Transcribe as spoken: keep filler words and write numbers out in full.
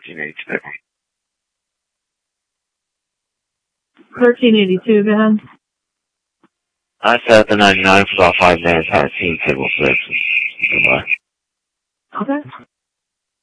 thirteen eighty-two. thirteen eighty-two, go ahead. I set the ninety-nine for about five minutes, had a team table six. Goodbye. Okay.